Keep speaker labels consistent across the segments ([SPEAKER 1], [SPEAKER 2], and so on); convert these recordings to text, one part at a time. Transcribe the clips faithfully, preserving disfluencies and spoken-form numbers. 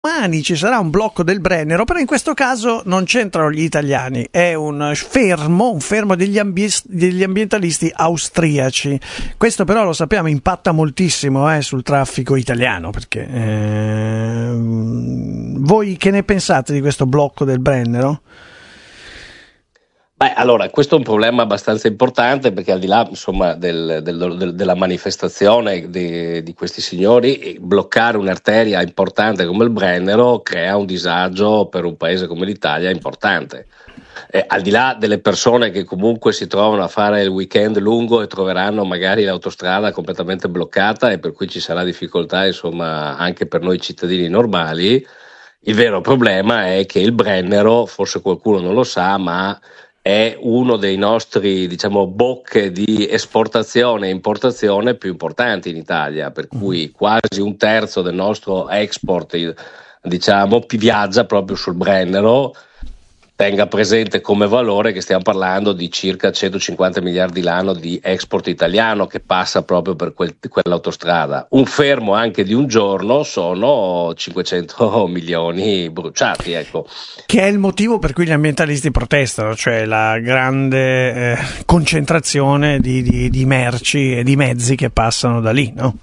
[SPEAKER 1] domani ci sarà un blocco del Brennero, però in questo caso non c'entrano gli italiani, è un fermo, un fermo degli, ambi- degli ambientalisti austriaci. Questo però lo sappiamo impatta moltissimo eh, sul traffico italiano, perché eh, voi che ne pensate di questo blocco del Brennero?
[SPEAKER 2] Beh, allora, questo è un problema abbastanza importante, perché al di là, insomma, del, del, del, della manifestazione di, di questi signori, bloccare un'arteria importante come il Brennero crea un disagio per un paese come l'Italia importante. Eh, al di là delle persone che comunque si trovano a fare il weekend lungo e troveranno magari l'autostrada completamente bloccata e per cui ci sarà difficoltà, insomma, anche per noi cittadini normali, il vero problema è che il Brennero, forse qualcuno non lo sa, ma è uno dei nostri, diciamo, bocche di esportazione e importazione più importanti in Italia, per cui quasi un terzo del nostro export, diciamo, viaggia proprio sul Brennero. Tenga presente come valore che stiamo parlando di circa centocinquanta miliardi l'anno di export italiano che passa proprio per quel, quell'autostrada. Un fermo anche di un giorno sono cinquecento milioni bruciati, ecco.
[SPEAKER 1] Che è il motivo per cui gli ambientalisti protestano, cioè la grande eh, concentrazione di, di, di merci e di mezzi che passano da lì, no?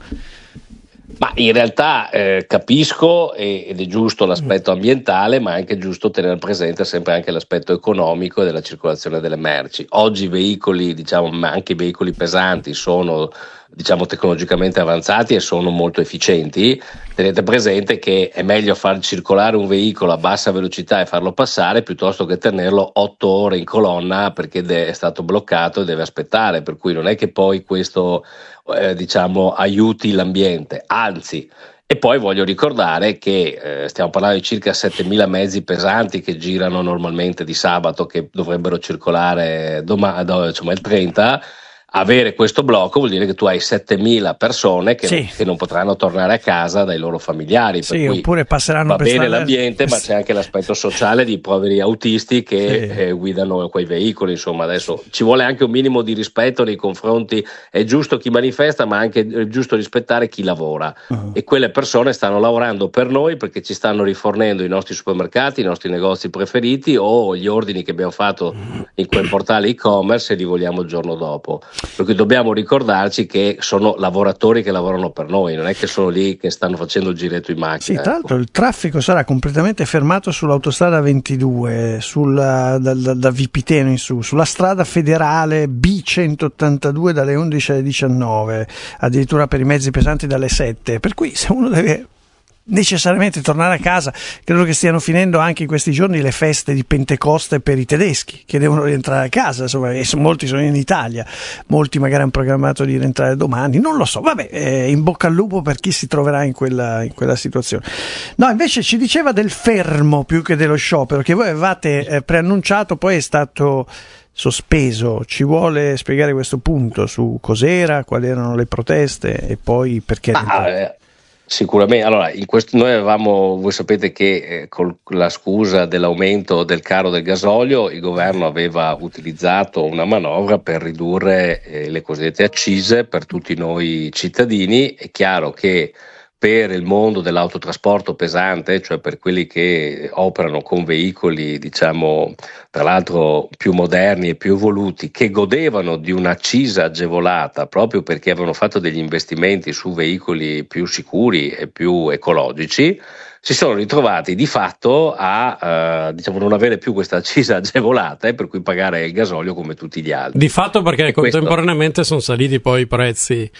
[SPEAKER 2] Ma in realtà eh, capisco ed è giusto l'aspetto ambientale, ma è anche giusto tenere presente sempre anche l'aspetto economico e della circolazione delle merci. Oggi i veicoli, diciamo, ma anche i veicoli pesanti sono, diciamo, tecnologicamente avanzati e sono molto efficienti. Tenete presente che è meglio far circolare un veicolo a bassa velocità e farlo passare piuttosto che tenerlo otto ore in colonna perché è stato bloccato e deve aspettare, per cui non è che poi questo eh, diciamo aiuti l'ambiente, anzi. E poi voglio ricordare che eh, stiamo parlando di circa settemila mezzi pesanti che girano normalmente di sabato, che dovrebbero circolare domani, insomma il trenta. Avere questo blocco vuol dire che tu hai settemila persone che,
[SPEAKER 1] sì.
[SPEAKER 2] non, che non potranno tornare a casa dai loro familiari.
[SPEAKER 1] Sì,
[SPEAKER 2] per cui
[SPEAKER 1] oppure passeranno
[SPEAKER 2] va
[SPEAKER 1] per
[SPEAKER 2] bene
[SPEAKER 1] strada...
[SPEAKER 2] l'ambiente, ma c'è anche l'aspetto sociale di poveri autisti che
[SPEAKER 1] sì.
[SPEAKER 2] eh, guidano quei veicoli. Insomma, adesso ci vuole anche un minimo di rispetto nei confronti. È giusto chi manifesta, ma anche è giusto rispettare chi lavora. Uh-huh. E quelle persone stanno lavorando per noi perché ci stanno rifornendo i nostri supermercati, i nostri negozi preferiti o gli ordini che abbiamo fatto in quel portale e-commerce e li vogliamo il giorno dopo. Per cui dobbiamo ricordarci che sono lavoratori che lavorano per noi, non è che sono lì che stanno facendo il giretto in macchina.
[SPEAKER 1] Sì, tra l'altro il traffico sarà completamente fermato sull'autostrada ventidue, sulla, da, da, da Vipiteno in su, sulla strada federale B centottantadue dalle undici alle diciannove, addirittura per i mezzi pesanti dalle sette, per cui se uno deve necessariamente tornare a casa, credo che stiano finendo anche in questi giorni le feste di Pentecoste per i tedeschi che devono rientrare a casa, insomma, e molti sono in Italia, molti magari hanno programmato di rientrare domani, non lo so, vabbè, eh, in bocca al lupo per chi si troverà in quella, in quella situazione. No, invece ci diceva del fermo più che dello sciopero che voi avevate eh, preannunciato, poi è stato sospeso. Ci vuole spiegare questo punto su cos'era, quali erano le proteste e poi perché?
[SPEAKER 2] Ah, eh. Sicuramente, allora in questo noi avevamo, voi sapete che eh, con la scusa dell'aumento del caro del gasolio il governo aveva utilizzato una manovra per ridurre eh, le cosiddette accise per tutti noi cittadini. È chiaro che per il mondo dell'autotrasporto pesante, cioè per quelli che operano con veicoli, diciamo, tra l'altro più moderni e più evoluti, che godevano di un'accisa agevolata proprio perché avevano fatto degli investimenti su veicoli più sicuri e più ecologici, si sono ritrovati di fatto a eh, diciamo non avere più questa accisa agevolata e per cui pagare il gasolio come tutti gli altri.
[SPEAKER 3] Di fatto perché
[SPEAKER 2] e
[SPEAKER 3] contemporaneamente questo... sono saliti poi i prezzi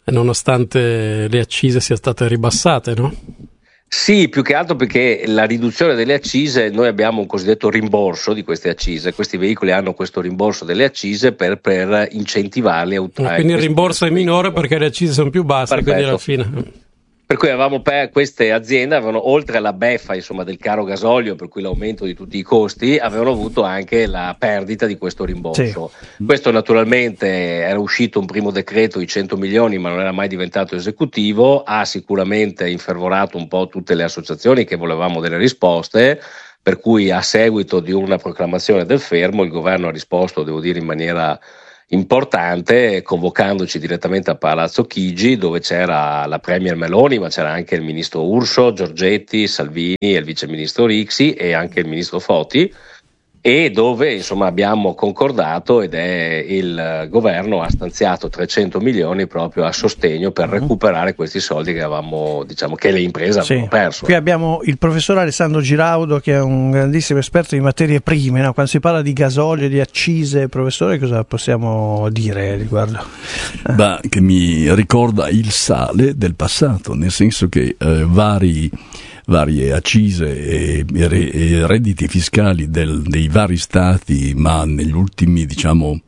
[SPEAKER 3] nonostante le accise siano state ribassate, no?
[SPEAKER 2] Sì, più che altro perché la riduzione delle accise, noi abbiamo un cosiddetto rimborso di queste accise, questi veicoli hanno questo rimborso delle accise per, per incentivarli a utilizzare.
[SPEAKER 3] Quindi il rimborso è minore perché le accise sono più basse. Perfetto. Quindi alla fine...
[SPEAKER 2] Per cui avevamo per queste aziende avevano, oltre alla beffa insomma del caro gasolio, per cui l'aumento di tutti i costi, avevano avuto anche la perdita di questo rimborso. Sì. Questo naturalmente era uscito un primo decreto di cento milioni, ma non era mai diventato esecutivo, ha sicuramente infervorato un po' tutte le associazioni che volevamo delle risposte, per cui a seguito di una proclamazione del fermo il governo ha risposto, devo dire, in maniera importante, convocandoci direttamente a Palazzo Chigi, dove c'era la Premier Meloni, ma c'era anche il ministro Urso, Giorgetti, Salvini e il vice ministro Rixi e anche il ministro Foti, e dove insomma abbiamo concordato, ed è il governo ha stanziato trecento milioni proprio a sostegno per recuperare questi soldi che avevamo, diciamo, che le imprese
[SPEAKER 1] sì.
[SPEAKER 2] avevano perso.
[SPEAKER 1] Qui abbiamo il professor Alessandro Giraudo, che è un grandissimo esperto di materie prime, no? Quando si parla di gasolio, di accise, professore, cosa possiamo dire riguardo?
[SPEAKER 4] Beh, che mi ricorda il sale del passato, nel senso che eh, vari varie accise e, e redditi fiscali del, dei vari stati, ma negli ultimi, diciamo,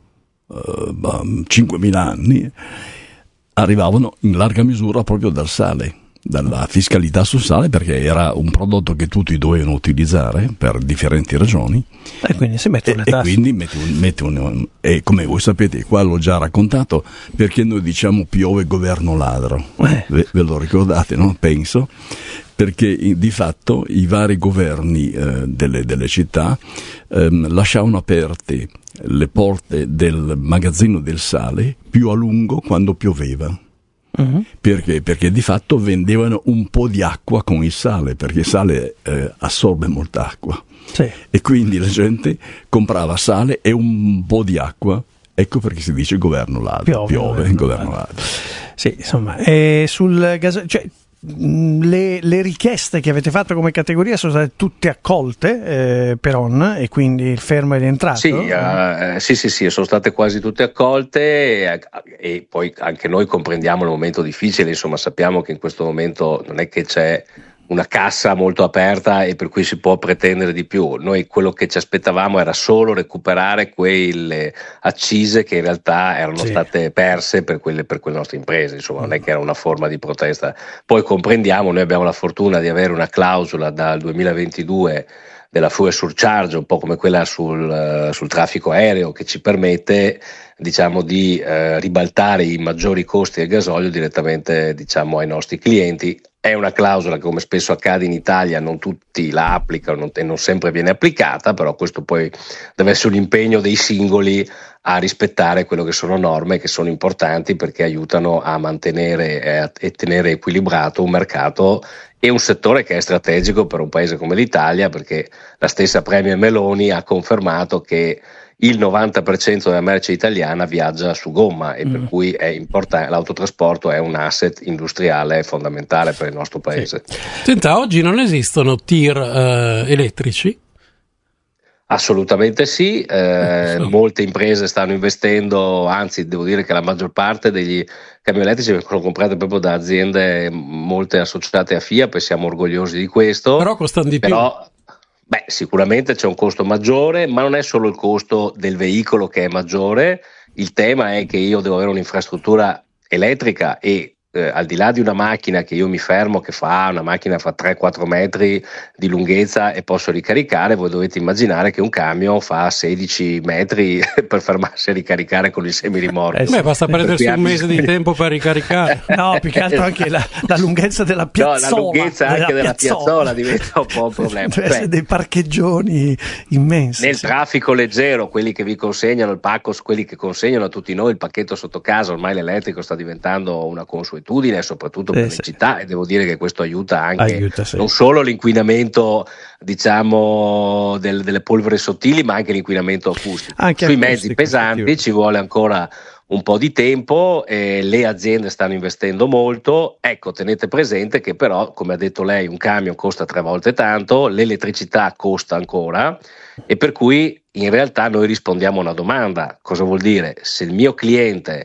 [SPEAKER 4] uh, cinquemila anni, arrivavano in larga misura proprio dal sale, dalla fiscalità sul sale, perché era un prodotto che tutti dovevano utilizzare per differenti ragioni.
[SPEAKER 1] E quindi si mette una
[SPEAKER 4] e,
[SPEAKER 1] tassa.
[SPEAKER 4] E quindi mette un, mette un, e come voi sapete, qua l'ho già raccontato, perché noi diciamo piove governo ladro. Eh. Ve, ve lo ricordate, no? Penso. Perché di fatto i vari governi eh, delle, delle città ehm, lasciavano aperte le porte del magazzino del sale più a lungo quando pioveva. Uh-huh. Perché? Perché di fatto vendevano un po' di acqua con il sale, perché il sale eh, assorbe molta acqua.
[SPEAKER 1] Sì.
[SPEAKER 4] E quindi la gente comprava sale e un po' di acqua. Ecco perché si dice governo ladro.
[SPEAKER 1] Piove,
[SPEAKER 4] Piove
[SPEAKER 1] governo
[SPEAKER 4] governo
[SPEAKER 1] ladro.
[SPEAKER 4] ladro.
[SPEAKER 1] Sì, insomma, e sul gas, cioè Le, le richieste che avete fatto come categoria sono state tutte accolte eh, per O N, e quindi il fermo è rientrato?
[SPEAKER 2] Sì, uh, sì, sì, sì, sono state quasi tutte accolte e, e poi anche noi comprendiamo il momento difficile, insomma sappiamo che in questo momento non è che c'è una cassa molto aperta e per cui si può pretendere di più. Noi quello che ci aspettavamo era solo recuperare quelle accise che in realtà erano sì. state perse per quelle, per quelle nostre imprese, insomma non è che era una forma di protesta. Poi comprendiamo, noi abbiamo la fortuna di avere una clausola dal duemilaventidue della fuel surcharge, un po' come quella sul, uh, sul traffico aereo, che ci permette, diciamo, di uh, ribaltare i maggiori costi del gasolio direttamente, diciamo, ai nostri clienti. È una clausola che, come spesso accade in Italia, non tutti la applicano e non sempre viene applicata, però questo poi deve essere un impegno dei singoli a rispettare quello che sono norme che sono importanti, perché aiutano a mantenere e, a, e tenere equilibrato un mercato e un settore che è strategico per un paese come l'Italia, perché la stessa Premier Meloni ha confermato che il novanta per cento della merce italiana viaggia su gomma e mm. per cui è importante, l'autotrasporto è un asset industriale fondamentale per il nostro paese.
[SPEAKER 3] Sì. Senta, oggi non esistono tir uh, elettrici?
[SPEAKER 2] Assolutamente sì, eh, sì, molte imprese stanno investendo, anzi devo dire che la maggior parte degli camion elettrici vengono comprati proprio da aziende molte associate a FIAP e siamo orgogliosi di questo.
[SPEAKER 3] Però costano di
[SPEAKER 2] però, più. Beh, sicuramente c'è un costo maggiore, ma non è solo il costo del veicolo che è maggiore, il tema è che io devo avere un'infrastruttura elettrica e Eh, al di là di una macchina che io mi fermo, che fa una macchina fa tre quattro metri di lunghezza e posso ricaricare, voi dovete immaginare che un camion fa sedici metri per fermarsi a ricaricare con il semirimorchio.
[SPEAKER 3] Eh sì. Beh, basta prendersi un mese di tempo per ricaricare.
[SPEAKER 1] No, più che altro anche la, la lunghezza della piazzola.
[SPEAKER 2] No, la lunghezza anche della, della piazzola. piazzola diventa un po' un problema.
[SPEAKER 1] Deve essere dei parcheggioni immensi.
[SPEAKER 2] Nel
[SPEAKER 1] sì.
[SPEAKER 2] traffico leggero, quelli che vi consegnano il pacco, quelli che consegnano a tutti noi il pacchetto sotto casa, ormai l'elettrico sta diventando una consuetudine, soprattutto per eh, le sì. città, e devo dire che questo aiuta anche
[SPEAKER 1] aiuta, sì.
[SPEAKER 2] non solo l'inquinamento, diciamo, del, delle polveri sottili, ma anche l'inquinamento acustico.
[SPEAKER 1] Anche
[SPEAKER 2] Sui
[SPEAKER 1] acustico,
[SPEAKER 2] mezzi pesanti ci vuole ancora un po' di tempo, eh, le aziende stanno investendo molto. Ecco, tenete presente che però, come ha detto lei, un camion costa tre volte tanto, l'elettricità costa ancora, e per cui in realtà noi rispondiamo a una domanda. Cosa vuol dire? Se il mio cliente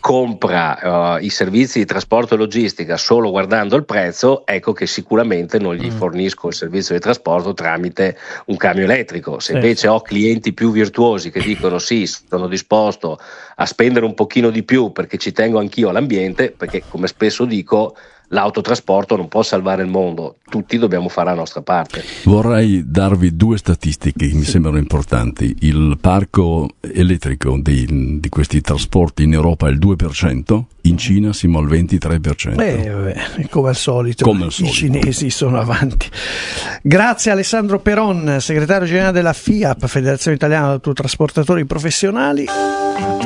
[SPEAKER 2] compra uh, i servizi di trasporto e logistica solo guardando il prezzo, ecco che sicuramente non gli mm. fornisco il servizio di trasporto tramite un camion elettrico. Se sì. invece ho clienti più virtuosi che dicono sì, sono disposto a spendere un pochino di più perché ci tengo anch'io all'ambiente, perché come spesso dico, l'autotrasporto non può salvare il mondo, tutti dobbiamo fare la nostra parte.
[SPEAKER 4] Vorrei darvi due statistiche che mi sembrano importanti. Il parco elettrico di, di questi trasporti in Europa è il due per cento, in Cina siamo al ventitré per cento.
[SPEAKER 1] Eh, vabbè, come al solito,
[SPEAKER 4] come al solito.
[SPEAKER 1] I cinesi sono avanti. Grazie Alessandro Peron, segretario generale della FIAP, Federazione Italiana Autotrasportatori Professionali.